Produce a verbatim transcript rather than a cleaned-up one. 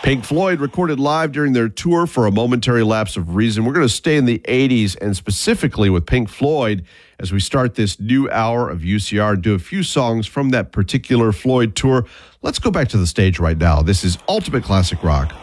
Pink Floyd recorded live during their tour For a Momentary Lapse of Reason. We're going to stay in the eighties and specifically with Pink Floyd as we start this new hour of U C R, do a few songs from that particular Floyd tour. Let's go back to the stage right now. This is Ultimate Classic Rock